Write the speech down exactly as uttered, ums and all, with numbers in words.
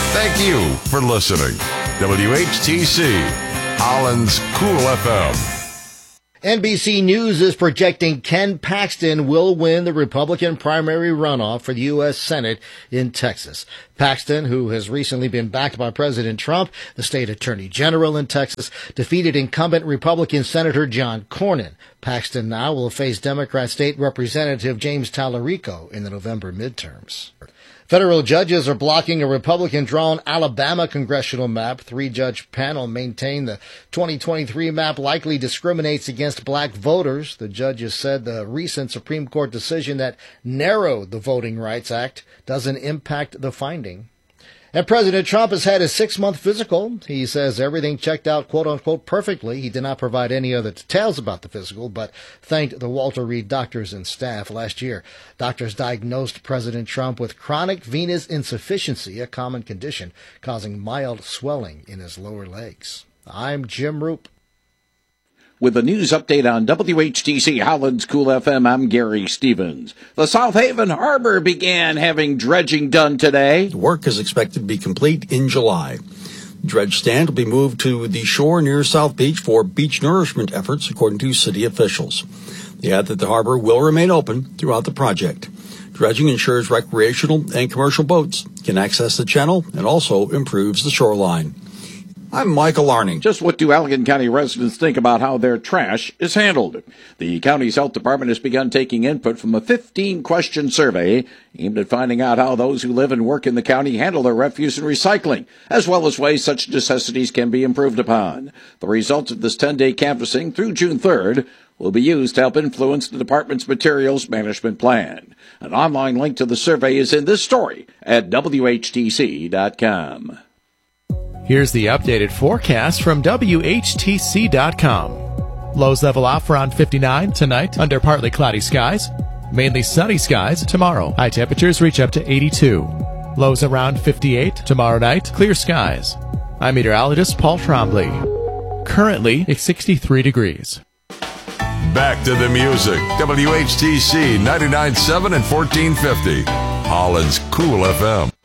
Thank you for listening. W H T C, Holland's Cool F M. N B C News is projecting Ken Paxton will win the Republican primary runoff for the U S Senate in Texas. Paxton, who has recently been backed by President Trump, the state attorney general in Texas, defeated incumbent Republican Senator John Cornyn. Paxton now will face Democrat State Representative James Tallarico in the November midterms. Federal judges are blocking a Republican-drawn Alabama congressional map. Three-judge panel maintained the twenty twenty-three map likely discriminates against black voters. The judges said the recent Supreme Court decision that narrowed the Voting Rights Act doesn't impact the finding. And President Trump has had his six-month physical. He says everything checked out, quote-unquote, perfectly. He did not provide any other details about the physical, but thanked the Walter Reed doctors and staff. Last year, doctors diagnosed President Trump with chronic venous insufficiency, a common condition causing mild swelling in his lower legs. I'm Jim Roop. With a news update on W H T C Holland's Cool F M, I'm Gary Stevens. The South Haven Harbor began having dredging done today. The work is expected to be complete in July. The dredge stand will be moved to the shore near South Beach for beach nourishment efforts, according to city officials. They add that the harbor will remain open throughout the project. Dredging ensures recreational and commercial boats can access the channel and also improves the shoreline. I'm Michael Arning. Just what do Allegan County residents think about how their trash is handled? The county's health department has begun taking input from a fifteen-question survey aimed at finding out how those who live and work in the county handle their refuse and recycling, as well as ways such necessities can be improved upon. The results of this ten-day canvassing through June third will be used to help influence the department's materials management plan. An online link to the survey is in this story at W H T C dot com. Here's the updated forecast from W H T C dot com. Lows level off around fifty-nine tonight under partly cloudy skies. Mainly sunny skies tomorrow. High temperatures reach up to eighty-two. Lows around fifty-eight tomorrow night. Clear skies. I'm meteorologist Paul Trombley. Currently, it's sixty-three degrees. Back to the music. W H T C ninety-nine point seven and fourteen fifty. Holland's Cool F M.